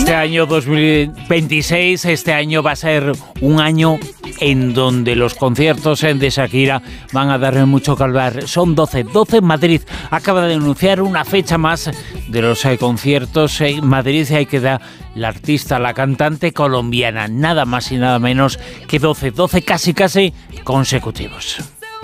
este año 2026, este año va a ser un año en donde los conciertos de Shakira van a darle mucho que hablar. Son 12 en Madrid. Acaba de anunciar una fecha más de los conciertos en Madrid y ahí queda la artista, la cantante colombiana. Nada más y nada menos que 12 casi consecutivos.